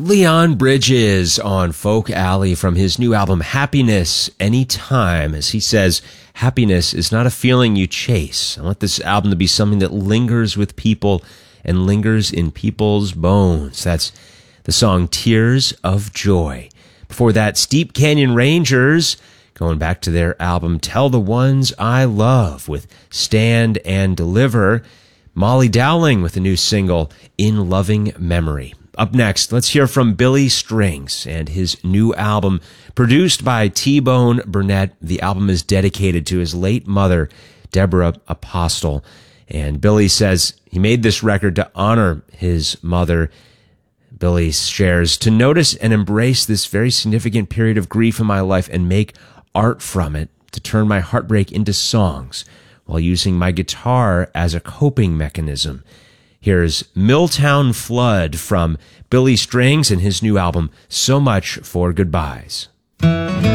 Leon Bridges on Folk Alley from his new album Happiness Anytime. As he says, happiness is not a feeling you chase. I want this album to be something that lingers with people and lingers in people's bones. That's the song Tears of Joy. Before that, Steep Canyon Rangers, going back to their album Tell the Ones I Love with Stand and Deliver. Molly Dowling with a new single, In Loving Memory. Up next, let's hear from Billy Strings and his new album, produced by T-Bone Burnett. The album is dedicated to his late mother, Deborah Apostle. And Billy says he made this record to honor his mother. Billy shares, to notice and embrace this very significant period of grief in my life and make art from it, to turn my heartbreak into songs while using my guitar as a coping mechanism. Here's Milltown Flood from Billy Strings and his new album, So Much for Goodbyes.